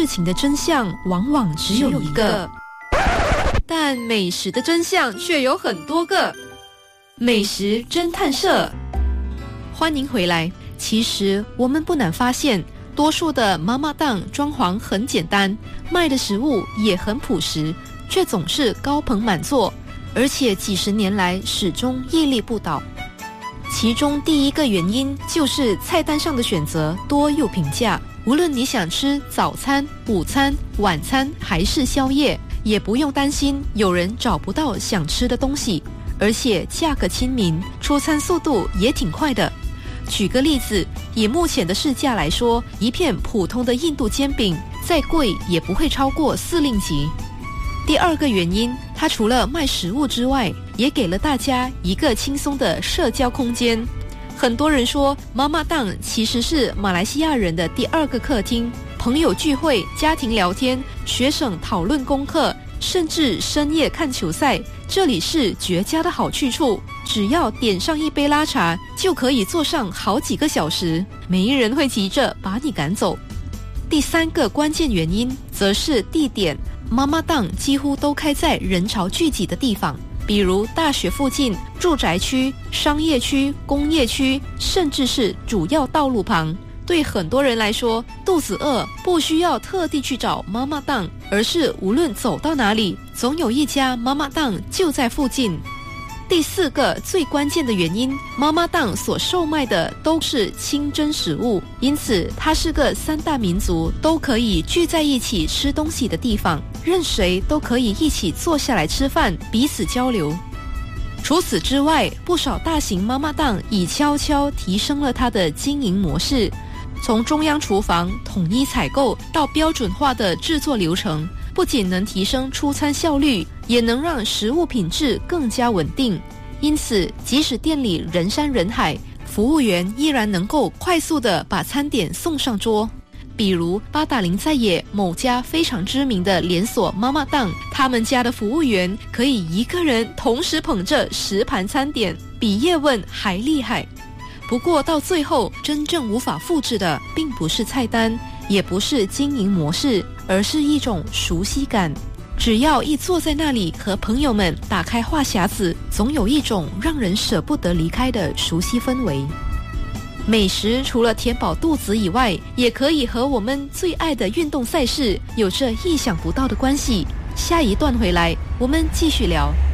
情的真相往往只有一个，但美食的真相却有很多个。美食侦探社，欢迎回来。其实我们不难发现，多数的妈妈档装潢很简单，卖的食物也很朴实，却总是高朋满座，而且几十年来始终屹立不倒。其中第一个原因就是菜单上的选择多又平价，无论你想吃早餐、午餐、晚餐还是宵夜，也不用担心有人找不到想吃的东西，而且价格亲民，出餐速度也挺快的。举个例子，以目前的市价来说，一片普通的印度煎饼再贵也不会超过4令吉。第二个原因，它除了卖食物之外，也给了大家一个轻松的社交空间。很多人说，妈妈档其实是马来西亚人的第二个客厅，朋友聚会、家庭聊天、学生讨论功课，甚至深夜看球赛，这里是绝佳的好去处。只要点上一杯拉茶，就可以坐上好几个小时，没人会急着把你赶走。第三个关键原因则是地点，妈妈档几乎都开在人潮聚集的地方，比如大学附近、住宅区、商业区、工业区，甚至是主要道路旁。对很多人来说，肚子饿不需要特地去找妈妈档，而是无论走到哪里，总有一家妈妈档就在附近。第四个最关键的原因，妈妈档所售卖的都是清真食物，因此它是个3大民族都可以聚在一起吃东西的地方，任谁都可以一起坐下来吃饭，彼此交流。除此之外，不少大型妈妈档已悄悄提升了它的经营模式，从中央厨房统一采购到标准化的制作流程，不仅能提升出餐效率，也能让食物品质更加稳定。因此，即使店里人山人海，服务员依然能够快速地把餐点送上桌。比如八达岭在野某家非常知名的连锁妈妈档，他们家的服务员可以一个人同时捧着10盘餐点，比叶问还厉害。不过到最后，真正无法复制的并不是菜单，也不是经营模式，而是一种熟悉感。只要一坐在那里和朋友们打开话匣子，总有一种让人舍不得离开的熟悉氛围。美食除了填饱肚子以外，也可以和我们最爱的运动赛事有着意想不到的关系。下一段回来，我们继续聊。